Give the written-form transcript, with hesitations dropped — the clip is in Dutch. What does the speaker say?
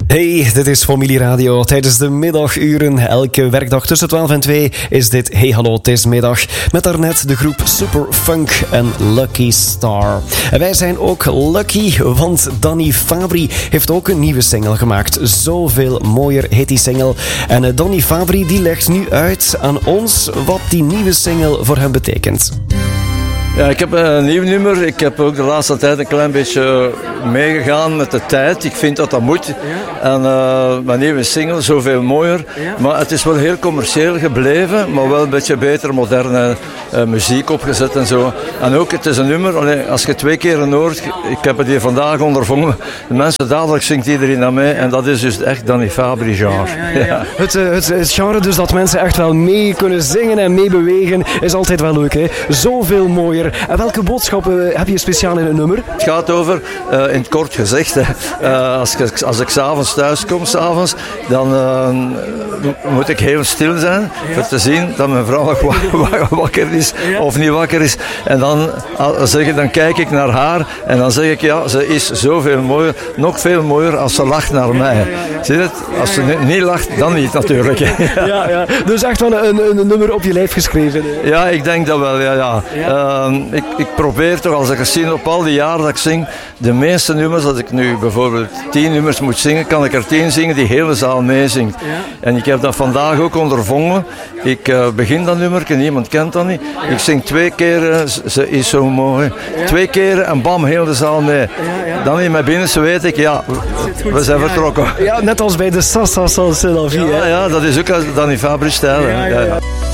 Hey, dit is Familie Radio. Tijdens de middaguren, elke werkdag tussen 12 en 2, is dit Hey Hallo, het is middag. Met daarnet de groep Superfunk en Lucky Star. En wij zijn ook lucky, want Danny Fabri heeft ook een nieuwe single gemaakt. Zoveel mooier heet die single. En Danny Fabri die legt nu uit aan ons wat die nieuwe single voor hem betekent. Ja, ik heb een nieuw nummer. Ik heb ook de laatste tijd een klein beetje meegegaan met de tijd. Ik vind dat dat moet. Ja. En mijn nieuwe single, Zoveel mooier. Ja. Maar het is wel heel commercieel gebleven, maar wel een beetje beter moderne muziek opgezet en zo. En ook, het is een nummer, als je 2 keer hoort, ik heb het hier vandaag ondervonden, de mensen dadelijk zingt iedereen naar mee. En dat is dus echt Danny Fabri genre. Ja. Het genre dus dat mensen echt wel mee kunnen zingen en meebewegen, is altijd wel leuk, hè? Zoveel mooier. En welke boodschappen heb je speciaal in het nummer? Het gaat over, in het kort gezegd, als ik 's avonds thuis kom, dan moet ik heel stil zijn, voor te zien dat mijn vrouw nog wakker is of niet wakker is. En dan kijk ik naar haar en dan zeg ik, ja, ze is zoveel mooier, nog veel mooier als ze lacht naar mij. Zie je het? Als ze niet lacht, dan niet natuurlijk. Ja. Dus echt wel een nummer op je lijf geschreven. Ja, ik denk dat wel, ja. Ik probeer toch, als ik het zie op al die jaren dat ik zing, de meeste nummers, als ik nu bijvoorbeeld 10 nummers moet zingen, kan ik er 10 zingen die de hele zaal meezingt. Ja. En ik heb dat vandaag ook ondervonden. Ik begin dat nummer, niemand kent dat niet. Ja. Ik zing 2 keer, ze is zo mooi. Ja. 2 keer en bam, heel de zaal mee. Ja. Dan in mijn binnenste weet ik, ja, we zijn vertrokken. Ja, net als bij de Sassa Salsa. Ja, dat is ook Danny Fabri stijl. Ja.